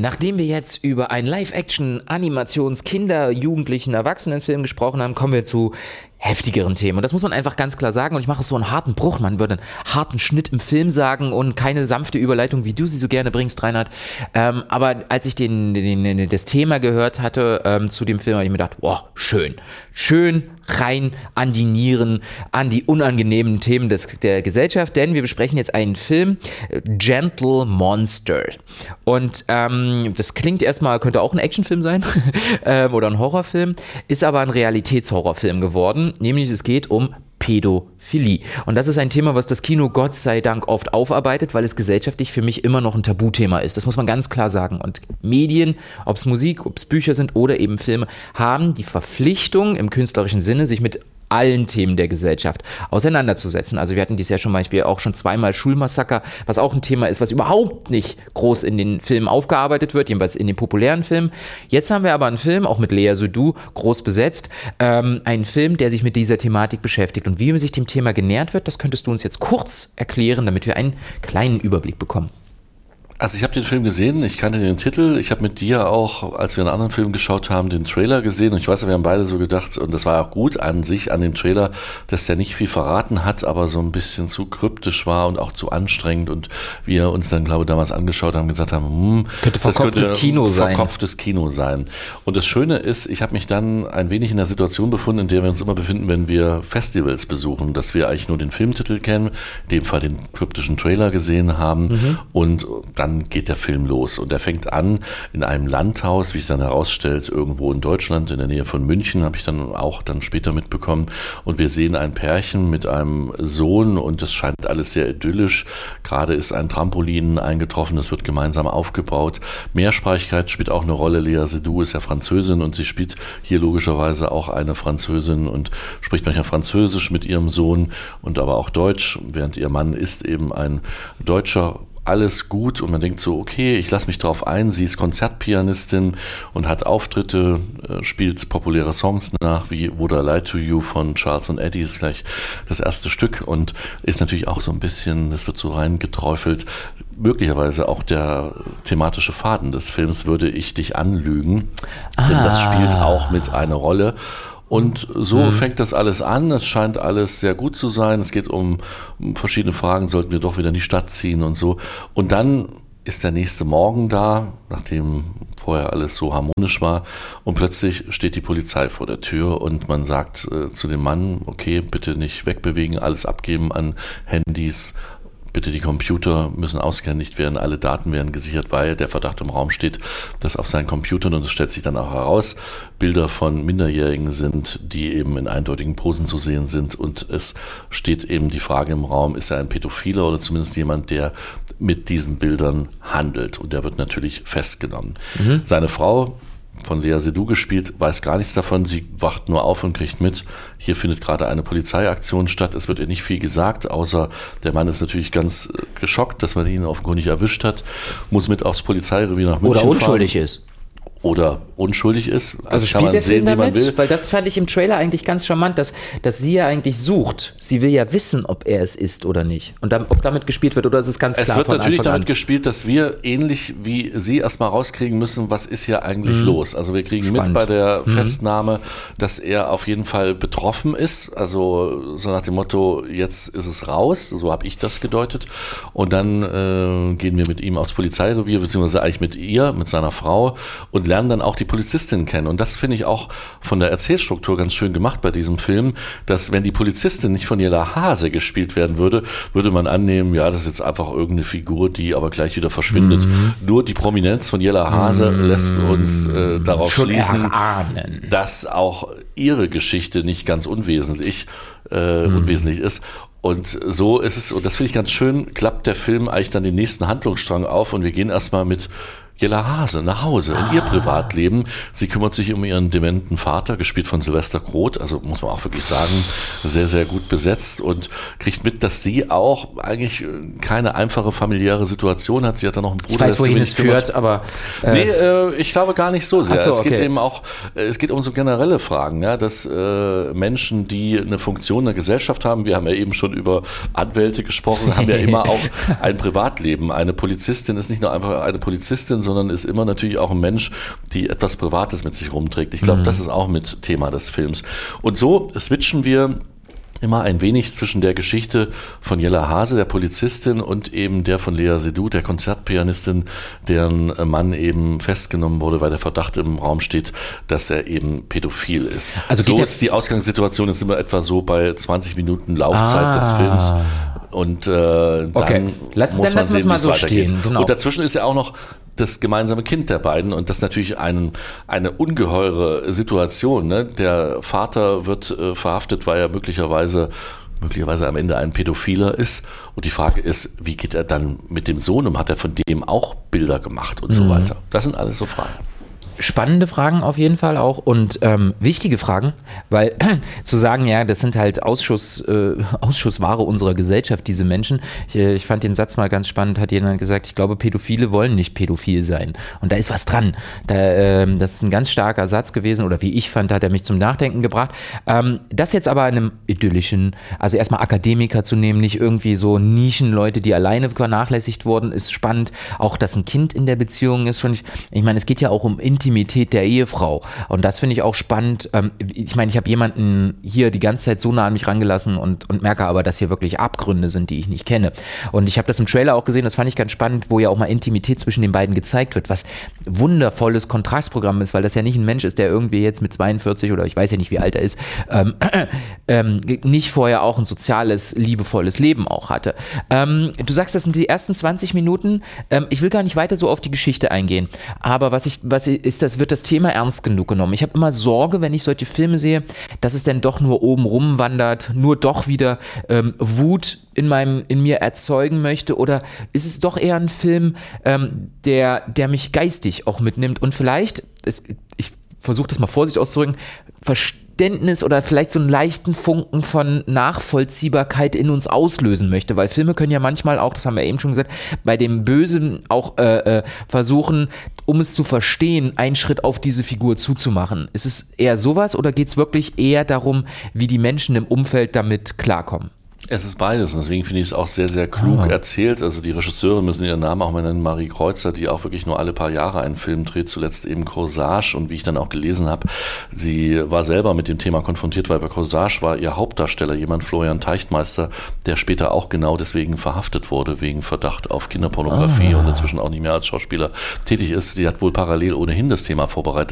nachdem wir jetzt über einen Live-Action-Animations-, Jugendlichen-, Erwachsenenfilm gesprochen haben, kommen wir zu heftigeren Themen. Und das muss man einfach ganz klar sagen. Und ich mache so einen harten Bruch. Man würde einen harten Schnitt im Film sagen und keine sanfte Überleitung, wie du sie so gerne bringst, Reinhard. Aber als ich das Thema gehört hatte zu dem Film, habe ich mir gedacht, boah, schön. Schön rein an die Nieren, an die unangenehmen Themen der Gesellschaft. Denn wir besprechen jetzt einen Film, Gentle Monster. Und das klingt erstmal, könnte auch ein Actionfilm sein oder ein Horrorfilm, ist aber ein Realitätshorrorfilm geworden. Nämlich es geht um Pädophilie. Und das ist ein Thema, was das Kino Gott sei Dank oft aufarbeitet, weil es gesellschaftlich für mich immer noch ein Tabuthema ist. Das muss man ganz klar sagen. Und Medien, ob es Musik, ob es Bücher sind oder eben Filme, haben die Verpflichtung im künstlerischen Sinne, sich mit allen Themen der Gesellschaft auseinanderzusetzen. Also wir hatten dieses Jahr zum Beispiel auch schon zweimal Schulmassaker, was auch ein Thema ist, was überhaupt nicht groß in den Filmen aufgearbeitet wird, jedenfalls in den populären Filmen. Jetzt haben wir aber einen Film, auch mit Lea Seydoux, groß besetzt, einen Film, der sich mit dieser Thematik beschäftigt. Und wie man sich dem Thema genähert wird, das könntest du uns jetzt kurz erklären, damit wir einen kleinen Überblick bekommen. Also ich habe den Film gesehen, ich kannte den Titel, ich habe mit dir auch, als wir einen anderen Film geschaut haben, den Trailer gesehen und ich weiß, wir haben beide so gedacht, und das war auch gut an sich, an dem Trailer, dass der nicht viel verraten hat, aber so ein bisschen zu kryptisch war und auch zu anstrengend und wir uns dann, glaube ich, damals angeschaut haben, gesagt haben, könnte verkopftes Kino sein. Und das Schöne ist, ich habe mich dann ein wenig in der Situation befunden, in der wir uns immer befinden, wenn wir Festivals besuchen, dass wir eigentlich nur den Filmtitel kennen, in dem Fall den kryptischen Trailer gesehen haben und dann geht der Film los und er fängt an in einem Landhaus, wie es dann herausstellt, irgendwo in Deutschland, in der Nähe von München, habe ich dann auch später mitbekommen und wir sehen ein Pärchen mit einem Sohn und es scheint alles sehr idyllisch, gerade ist ein Trampolin eingetroffen, das wird gemeinsam aufgebaut, Mehrsprachigkeit spielt auch eine Rolle, Lea Seydoux ist ja Französin und sie spielt hier logischerweise auch eine Französin und spricht manchmal Französisch mit ihrem Sohn und aber auch Deutsch, während ihr Mann ist eben ein Deutscher. Alles gut und man denkt so, okay, ich lasse mich drauf ein, sie ist Konzertpianistin und hat Auftritte, spielt populäre Songs nach, wie Would I Lie to You von Charles und Eddie ist gleich das erste Stück und ist natürlich auch so ein bisschen, das wird so reingeträufelt, möglicherweise auch der thematische Faden des Films, würde ich dich anlügen, denn das spielt auch mit eine Rolle. Und so fängt das alles an, es scheint alles sehr gut zu sein, es geht um verschiedene Fragen, sollten wir doch wieder in die Stadt ziehen und so. Und dann ist der nächste Morgen da, nachdem vorher alles so harmonisch war und plötzlich steht die Polizei vor der Tür und man sagt zu dem Mann, okay, bitte nicht wegbewegen, alles abgeben an Handys, bitte die Computer müssen ausgehändigt werden, alle Daten werden gesichert, weil der Verdacht im Raum steht, dass auf seinen Computern, und es stellt sich dann auch heraus, Bilder von Minderjährigen sind, die eben in eindeutigen Posen zu sehen sind und es steht eben die Frage im Raum, ist er ein Pädophiler oder zumindest jemand, der mit diesen Bildern handelt und der wird natürlich festgenommen. Seine Frau, von Lea Seydoux gespielt, weiß gar nichts davon, sie wacht nur auf und kriegt mit, hier findet gerade eine Polizeiaktion statt, es wird ihr nicht viel gesagt, außer der Mann ist natürlich ganz geschockt, dass man ihn offenkundig erwischt hat, muss mit aufs Polizeirevier nach München fahren. Oder unschuldig ist. Also spielt der Film damit? Weil das fand ich im Trailer eigentlich ganz charmant, dass sie ja eigentlich sucht. Sie will ja wissen, ob er es ist oder nicht. Und ob damit gespielt wird oder ist es ganz klar von Anfang an? Es wird natürlich damit gespielt, dass wir ähnlich wie sie erstmal rauskriegen müssen, was ist hier eigentlich los. Also wir kriegen mit bei der Festnahme, dass er auf jeden Fall betroffen ist. Also so nach dem Motto, jetzt ist es raus. So habe ich das gedeutet. Und dann gehen wir mit ihm aufs Polizeirevier, beziehungsweise eigentlich mit ihr, mit seiner Frau und lernen dann auch die Polizistin kennen. Und das finde ich auch von der Erzählstruktur ganz schön gemacht bei diesem Film, dass wenn die Polizistin nicht von Jella Hase gespielt werden würde, würde man annehmen, ja, das ist jetzt einfach irgendeine Figur, die aber gleich wieder verschwindet. Nur die Prominenz von Jella Hase lässt uns darauf schon schließen, dass auch ihre Geschichte nicht ganz unwesentlich ist. Und so ist es, und das finde ich ganz schön, klappt der Film eigentlich dann den nächsten Handlungsstrang auf und wir gehen erstmal mit Jella Hase nach Hause in ihr Privatleben. Sie kümmert sich um ihren dementen Vater, gespielt von Sylvester Groth, also muss man auch wirklich sagen, sehr, sehr gut besetzt und kriegt mit, dass sie auch eigentlich keine einfache familiäre Situation hat. Sie hat dann noch einen Bruder. Ich weiß, wohin es führt, aber... ich glaube gar nicht so sehr. So, es geht okay. eben auch, es geht um so generelle Fragen, ja, dass Menschen, die eine Funktion in der Gesellschaft haben, wir haben ja eben schon über Anwälte gesprochen, haben ja immer auch ein Privatleben. Eine Polizistin ist nicht nur einfach eine Polizistin, sondern ist immer natürlich auch ein Mensch, die etwas Privates mit sich rumträgt. Ich glaube, das ist auch mit Thema des Films. Und so switchen wir immer ein wenig zwischen der Geschichte von Jella Hase, der Polizistin, und eben der von Lea Seydoux, der Konzertpianistin, deren Mann eben festgenommen wurde, weil der Verdacht im Raum steht, dass er eben pädophil ist. Also so ist die Ausgangssituation jetzt immer etwa so bei 20 Minuten Laufzeit des Films. Und dann muss man sehen, wie es weitergeht. Genau. Und dazwischen ist ja auch noch das gemeinsame Kind der beiden und das ist natürlich eine ungeheure Situation. Ne? Der Vater wird verhaftet, weil er möglicherweise am Ende ein Pädophiler ist. Und die Frage ist, wie geht er dann mit dem Sohn um? Hat er von dem auch Bilder gemacht und so weiter? Das sind alles so Fragen. Spannende Fragen auf jeden Fall auch und wichtige Fragen, weil zu sagen, ja, das sind halt Ausschussware unserer Gesellschaft, diese Menschen. Ich fand den Satz mal ganz spannend, hat jemand gesagt, ich glaube, Pädophile wollen nicht pädophil sein. Und da ist was dran. Das ist ein ganz starker Satz gewesen oder wie ich fand, hat er mich zum Nachdenken gebracht. Das jetzt aber in einem idyllischen, also erstmal Akademiker zu nehmen, nicht irgendwie so Nischenleute, die alleine vernachlässigt wurden, ist spannend. Auch, dass ein Kind in der Beziehung ist, finde ich meine, es geht ja auch um Intimität der Ehefrau. Und das finde ich auch spannend. Ich meine, ich habe jemanden hier die ganze Zeit so nah an mich rangelassen und merke aber, dass hier wirklich Abgründe sind, die ich nicht kenne. Und ich habe das im Trailer auch gesehen, das fand ich ganz spannend, wo ja auch mal Intimität zwischen den beiden gezeigt wird, was wundervolles Kontrastprogramm ist, weil das ja nicht ein Mensch ist, der irgendwie jetzt mit 42 oder ich weiß ja nicht, wie alt er ist, nicht vorher auch ein soziales, liebevolles Leben auch hatte. Du sagst, das sind die ersten 20 Minuten. Ich will gar nicht weiter so auf die Geschichte eingehen, aber wird das Thema ernst genug genommen. Ich habe immer Sorge, wenn ich solche Filme sehe, dass es dann doch nur oben rumwandert, nur doch wieder Wut in mir erzeugen möchte, oder ist es doch eher ein Film, der mich geistig auch mitnimmt und vielleicht, ich versuche das mal vorsichtig auszudrücken, Verständnis oder vielleicht so einen leichten Funken von Nachvollziehbarkeit in uns auslösen möchte, weil Filme können ja manchmal auch, das haben wir eben schon gesagt, bei dem Bösen auch versuchen, um es zu verstehen, einen Schritt auf diese Figur zuzumachen. Ist es eher sowas oder geht es wirklich eher darum, wie die Menschen im Umfeld damit klarkommen? Es ist beides und deswegen finde ich es auch sehr, sehr klug erzählt. Also die Regisseure müssen ihren Namen auch mal nennen, Marie Kreuzer, die auch wirklich nur alle paar Jahre einen Film dreht, zuletzt eben Corsage, und wie ich dann auch gelesen habe, sie war selber mit dem Thema konfrontiert, weil bei Corsage war ihr Hauptdarsteller jemand, Florian Teichtmeister, der später auch genau deswegen verhaftet wurde, wegen Verdacht auf Kinderpornografie und inzwischen auch nicht mehr als Schauspieler tätig ist. Sie hat wohl parallel ohnehin das Thema vorbereitet,